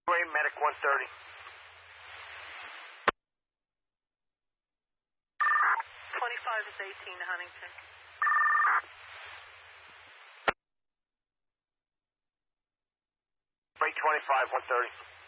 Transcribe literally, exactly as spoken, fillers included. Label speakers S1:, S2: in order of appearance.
S1: Medic one thirty.
S2: twenty-five is eighteen, Huntington.
S1: twenty-five, one thirty.